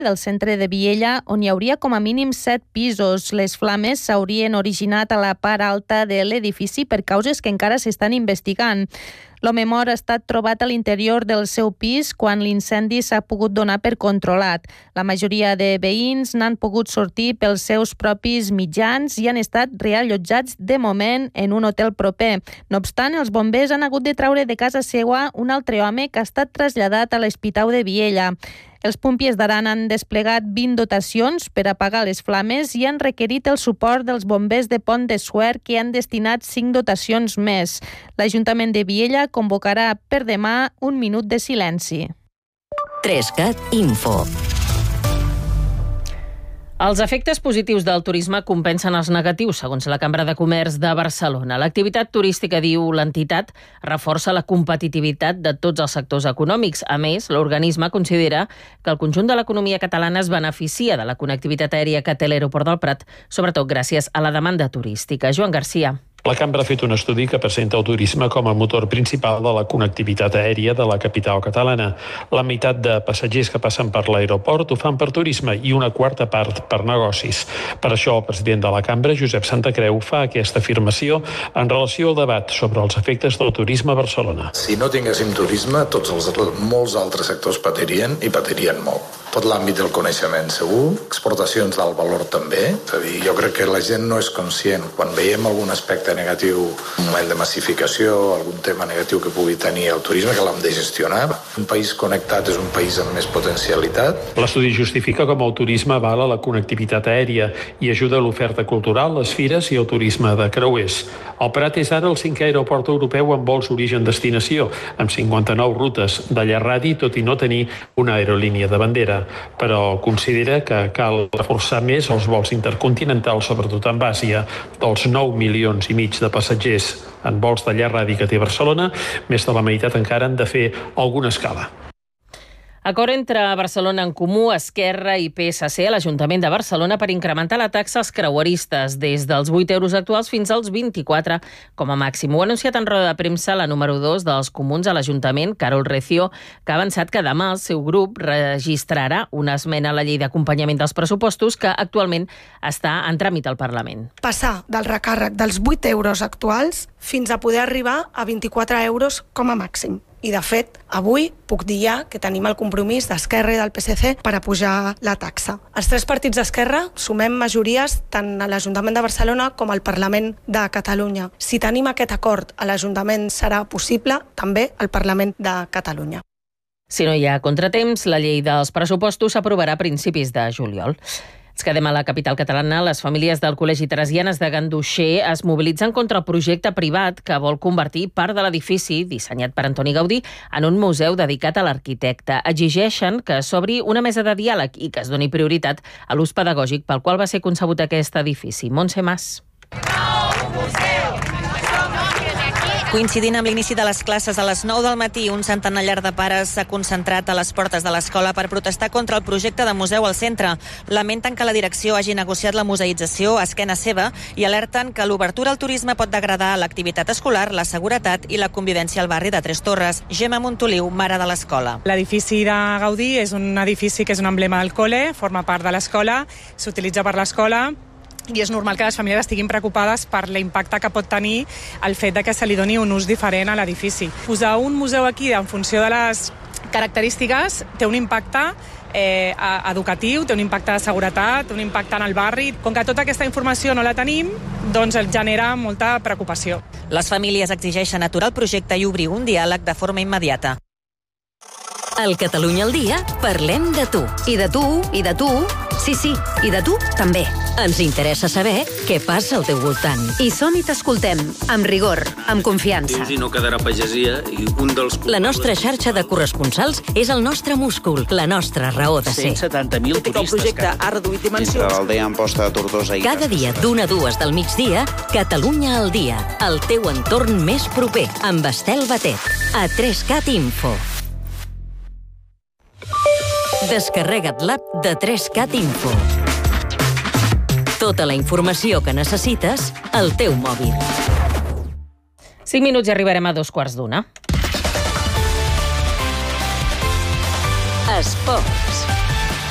del centre de Viella, on hi hauria com a mínim 7 pisos. Les flames s'haurien originat a la part alta de l'edifici per causes que encara s'estan investigant. L'home mort ha estat trobat a l'interior del seu pis quan l'incendi s'ha pogut donar per controlat. La majoria de veïns n'han pogut sortir pels seus propis mitjans i han estat reallotjats de moment en un hotel proper. No obstant, els bombers han hagut de treure de casa seva un altre home que ha estat traslladat a l'Hospital de Viella. Els pompiers d'Aran han desplegat 20 dotacions per apagar les flames i han requerit el suport dels bombers de Pont de Suert, que han destinat 5 dotacions més. L'Ajuntament de Viella convocarà per demà un minut de silenci. 3CAT Info. Els efectes positius del turisme compensen els negatius, segons la Cambra de Comerç de Barcelona. L'activitat turística, diu l'entitat, reforça la competitivitat de tots els sectors econòmics. A més, l'organisme considera que el conjunt de l'economia catalana es beneficia de la connectivitat aèria que té l'aeroport del Prat, sobretot gràcies a la demanda turística. Joan Garcia. La Cambra ha fet un estudi que presenta el turisme com a motor principal de la connectivitat aèria de la capital catalana. La meitat de passatgers que passen per l'aeroport ho fan per turisme i una quarta part per negocis. Per això el president de la Cambra, Josep Santacreu, fa aquesta afirmació en relació al debat sobre els efectes del turisme a Barcelona. Si no tinguéssim turisme, molts altres sectors patirien i patirien molt. Tot l'àmbit del coneixement segur, exportacions d'alt valor també. És a dir, jo crec que la gent no és conscient. Quan veiem algun aspecte negatiu, un moment de massificació, algun tema negatiu que pugui tenir el turisme, que l'hem de gestionar. Un país connectat és un país amb més potencialitat. L'estudi justifica com el turisme avala la connectivitat aèria i ajuda a l'oferta cultural, les fires i el turisme de creuers. El Prat és ara el 5è aeroport europeu amb vols origen-destinació, amb 59 rutes de llarg radi, tot i no tenir una aerolínia de bandera. Però considera que cal reforçar més els vols intercontinentals, sobretot amb Àsia. Dels 9,5 milions de passatgers en vols de llarg radi que té Barcelona, més de la meitat encara han de fer alguna escala. Acord entre Barcelona en Comú, Esquerra i PSC a l'Ajuntament de Barcelona per incrementar la taxa als creueristes des dels 8 euros actuals fins als 24 com a màxim. Ho ha anunciat en roda de premsa la número 2 dels comuns a l'Ajuntament, Carol Recio, que ha avançat que demà el seu grup registrarà una esmena a la llei d'acompanyament dels pressupostos que actualment està en tràmit al Parlament. Passar del recàrrec dels 8 euros actuals fins a poder arribar a 24 euros com a màxim. I, de fet, avui puc dir ja que tenim el compromís d'Esquerra i del PSC per a pujar la taxa. Els 3 partits d'Esquerra sumem majories tant a l'Ajuntament de Barcelona com al Parlament de Catalunya. Si tenim aquest acord a l'Ajuntament serà possible també al Parlament de Catalunya. Si no hi ha contratemps, la llei dels pressupostos s'aprovarà a principis de juliol. Ens quedem a la capital catalana. Les famílies del Col·legi Teresianes de Ganduxer es mobilitzen contra el projecte privat que vol convertir part de l'edifici, dissenyat per Antoni Gaudí, en un museu dedicat a l'arquitecte. Exigeixen que s'obri una mesa de diàleg i que es doni prioritat a l'ús pedagògic pel qual va ser concebut aquest edifici. Montse Mas. Coincidint amb l'inici de les classes a les 9 del matí, un centenar llarg de pares s'ha concentrat a les portes de l'escola per protestar contra el projecte de museu al centre. Lamenten que la direcció hagi negociat la museïtzació a esquena seva i alerten que l'obertura al turisme pot degradar l'activitat escolar, la seguretat i la convivència al barri de Tres Torres. Gemma Montoliu, mare de l'escola. L'edifici de Gaudí és un edifici que és un emblema del col·le, forma part de l'escola, s'utilitza per l'escola, i és normal que les famílies estiguin preocupades per l'impacte que pot tenir el fet de que se li doni un ús diferent a l'edifici. Posar un museu aquí en funció de les característiques té un impacte educatiu, té un impacte de seguretat, té un impacte en el barri. Com que tota aquesta informació no la tenim, doncs el genera molta preocupació. Les famílies exigeixen aturar el projecte i obrir un diàleg de forma immediata. Al Catalunya al dia parlem de tu. I de tu, i de tu. Sí, i de tu també. Ens interessa saber què passa al teu voltant. I som i t'escoltem, amb rigor, amb confiança. I no quedarà pagesia i un dels... La nostra xarxa de corresponsals és el nostre múscul, la nostra raó de ser. 170.000 turistes. El projecte ha reduït dimensions. Entre l'aldea Amposta de Tortosa i... Cada dia d'1 a 2 del migdia, Catalunya al dia. El teu entorn més proper, amb Estel Batet. A 3CAT Info. Descarrega't l'app de 3CAT Info. Tota la informació que necessites al teu mòbil. 5 minuts i arribarem a 2:15. Esport.